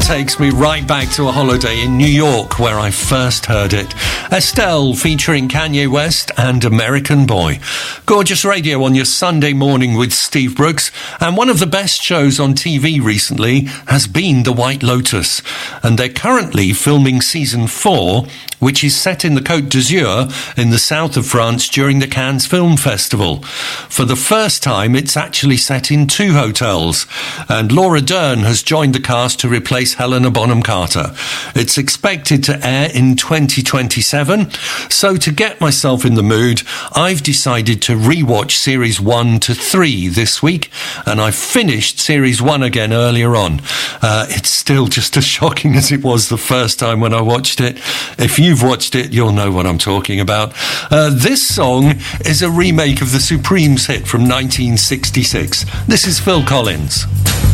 takes me right back to a holiday in New York where I first heard it. Estelle featuring Kanye West and American Boy. Gorgeous radio on your Sunday morning with Steve Brooks. And one of the best shows on TV recently has been The White Lotus. And they're currently filming season 4, which is set in the Côte d'Azur in the south of France during the Cannes Film Festival. For the first time, it's actually set in 2 hotels, and Laura Dern has joined the cast to replace Helena Bonham Carter. It's expected to air in 2027, so to get myself in the mood, I've decided to rewatch series 1 to 3 this week, and I finished series 1 again earlier on. It's still just as shocking as it was the first time when I watched it. If you've watched it, you'll know what I'm talking about. This song is a remake of the Supremes hit from 1966. This is Phil Collins.